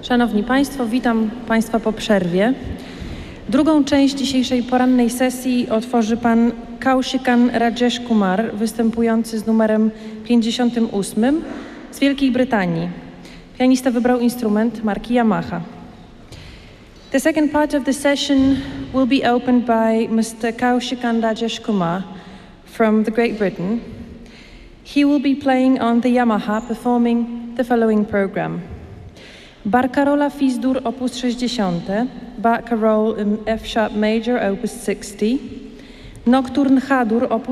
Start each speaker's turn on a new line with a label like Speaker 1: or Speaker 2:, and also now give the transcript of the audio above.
Speaker 1: Szanowni Państwo, witam Państwa po przerwie. Drugą część dzisiejszej porannej sesji otworzy pan Kaushikan Rajesh Kumar, występujący z numerem 58 z Wielkiej Brytanii. Pianista wybrał instrument marki Yamaha. The second part of the session will be opened by Mr. Kaushikan Rajesh Kumar from the Great Britain. He will be playing on the Yamaha, performing the following program: Barcarola Fis-dur op. 60, Barcarolle in F-sharp major op. 60, Nocturne H-dur op.